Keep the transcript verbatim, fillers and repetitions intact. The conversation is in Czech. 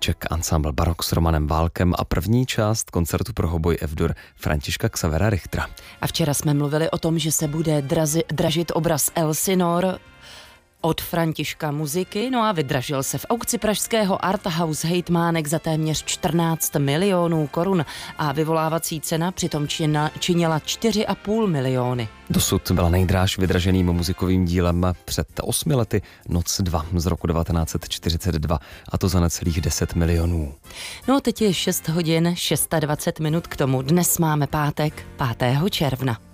Čech Ensemble Barok s Romanem Válkem a první část koncertu pro hoboj F-dur Františka Xavera Richtera. A včera jsme mluvili o tom, že se bude drazi, dražit obraz Elsinor od Františka Muziky, no a vydražil se v aukci pražského Arthouse Hejtmánek za téměř čtrnáct milionů korun a vyvolávací cena přitom čina, činila čtyři a půl miliony. Dosud byla nejdráž vydraženým muzikovým dílem před osmi lety Noc dva z roku devatenáct set čtyřicet dva, a to za necelých deset milionů. No teď je šest hodin dvacet šest minut k tomu. Dnes máme pátek, pátého června.